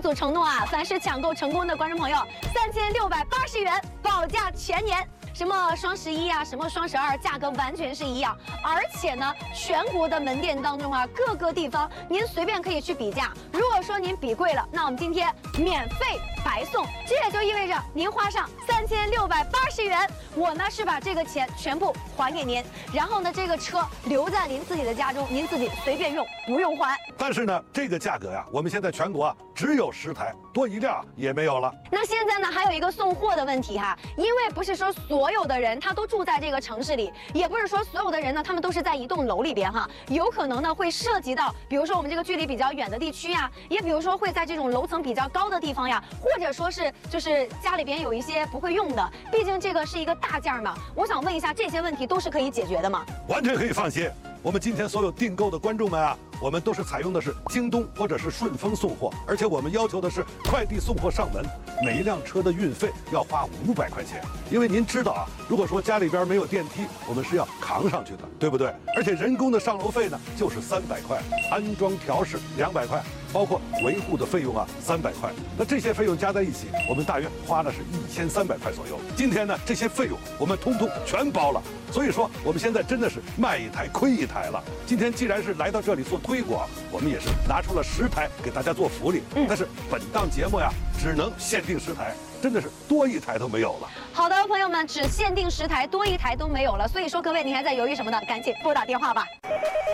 组承诺啊，凡是抢购成功的观众朋友，3680元保价全年。什么双11啊，什么双12，价格完全是一样。而且呢，全国的门店当中啊，各个地方您随便可以去比价。如果说您比贵了，那我们今天免费白送。这也就意味着您花上3680元，我呢是把这个钱全部还给您，然后呢这个车留在您自己的家中，您自己随便用，不用还。 但是呢，这个价格呀，我们现在全国啊只有10台，多一辆也没有了。 那现在呢，还有一个送货的问题哈，因为不是说所有的人他都住在这个城市里，也不是说所有的人呢他们都是在一栋楼里边哈，有可能呢会涉及到，比如说我们这个距离比较远的地区呀，也比如说会在这种楼层比较高的地方呀，或者说是就是家里边有一些不会用的，毕竟这个是一个大件嘛。我想问一下，这些问题都是可以解决的吗？ 完全可以放心。我们今天所有订购的观众们啊，我们都是采用的是京东或者是顺丰送货，而且我们要求的是快递送货上门，每一辆车的运费要花500块钱。因为您知道啊，如果说家里边没有电梯，我们是要扛上去的，对不对？而且人工的上楼费呢就是300块，安装调试200块，包括维护的费用啊300块。那这些费用加在一起，我们大约花的是1300块左右。今天呢，这些费用我们通通全包了。所以说，我们现在真的是卖一台亏一台了。今天既然是来到这里做推广，我们也是拿出了10台给大家做福利。但是本档节目呀，只能限定10台，真的是多一台都没有了。 好的，朋友们，只限定10台，多一台都没有了。所以说，各位你还在犹豫什么呢？赶紧拨打电话吧。